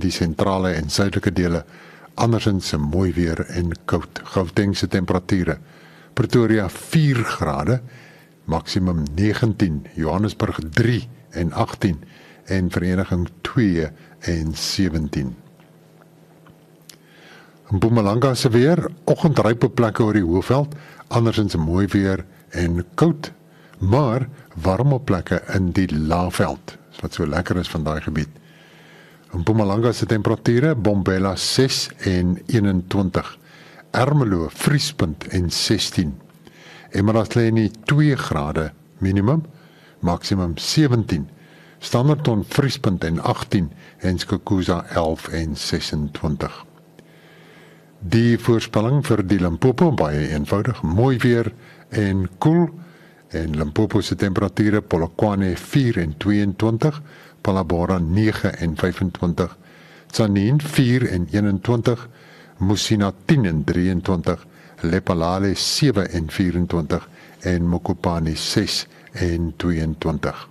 die sentrale en suidelike dele, andersins mooi weer en koud. Gautengse temperature: Pretoria 4 grade, maksimum 19, Johannesburg 3 en 18 en Vereniging 2 en 17. In Mpumalanga se weer, oggendrype plekke oor die Hoëveld, andersins mooi weer en koud, maar warme plekke in die Laagveld, wat so lekker is van daai gebied. In Mpumalanga se temperature, Bombela 6 en 21, Ermelo vriespunt en 16, Emalahleni 2 grade minimum, maksimum 17, Standerton vriespunt en 18 en Skukuza 11 en 26. Die voorspelling vir die Limpopo baie eenvoudig, mooi weer en koel, en Limpopo se temperature, Polokwane 4 en 22, Palabora 9 en 25, Tzaneen 4 en 21, Musina 10 en 23, Lephalale 7 en 24 en Mokopane 6 en 22.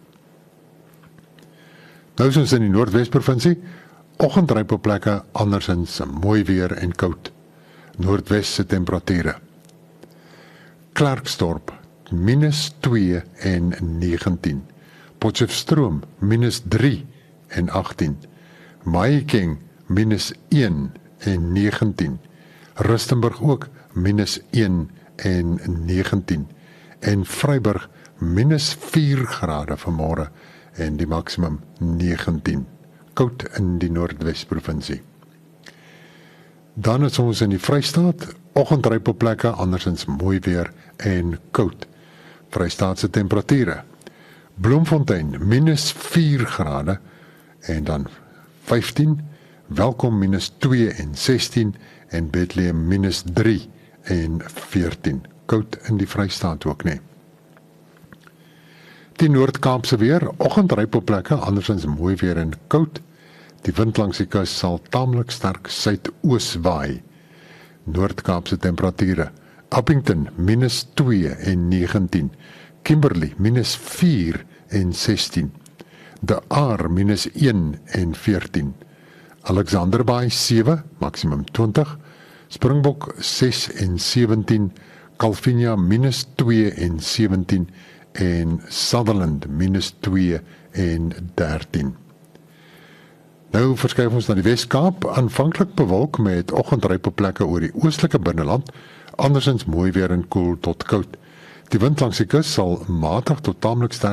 Nou is ons in die Noordwes-provinsie, oggendrype plekke, andersins mooi weer en koud. Noordwes se temperature: Klerksdorp -2 en 19, Potchefstroom -3 en 18, Mahikeng -1 en 19, Rustenburg ook -1 en 19 en Vryburg -4 grade vanmôre en die maksimum 19. Koud in die Noordwes-provinsie. Dan is ons in die Vrystaat, oggendrype plekke, andersins mooi weer en koud. Vrystaatse temperature: Bloemfontein -4 grade en dan 15, Welkom -2 en 16 en Bethlehem -3 en 14. Koud in die Vrystaat ook nie. Die Noord-Kaapse weer, oggendrype plekke, andersins mooi weer en koud. Die wind langs die kus sal taamlik sterk suidoos waai. Noord-Kaapse temperature: Appington -2 en 19, Kimberley -4 en 16, De Aar -1 en 14, Alexanderbaai 7, maksimum 20, Springbok 6 en 17, Calvinia -2 en 17 en Sutherland -2 en 13. Nou verskuif ons na die Wes-Kaap, aanvanklik bewolk met oggendrype plekke oor die oostelike binneland, andersins mooi weer en koel tot koud. Die wind langs die kus sal matig tot taamlik sterk